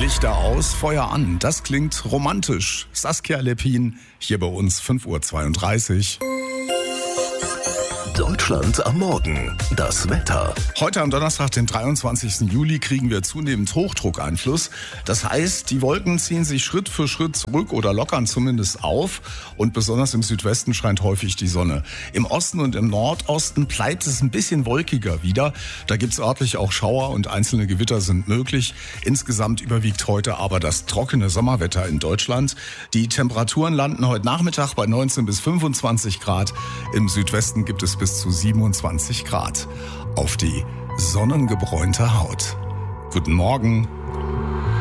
Lichter aus, Feuer an. Das klingt romantisch. Saskia Lepin, hier bei uns 5:32 Uhr. Deutschland am Morgen. Das Wetter. Heute am Donnerstag, den 23. Juli, kriegen wir zunehmend Hochdruckeinfluss. Das heißt, die Wolken ziehen sich Schritt für Schritt zurück oder lockern zumindest auf. Und besonders im Südwesten scheint häufig die Sonne. Im Osten und im Nordosten bleibt es ein bisschen wolkiger wieder. Da gibt es örtlich auch Schauer und einzelne Gewitter sind möglich. Insgesamt überwiegt heute aber das trockene Sommerwetter in Deutschland. Die Temperaturen landen heute Nachmittag bei 19 bis 25 Grad. Im Südwesten gibt es bis zu 27 Grad. Auf die sonnengebräunte Haut. Guten Morgen.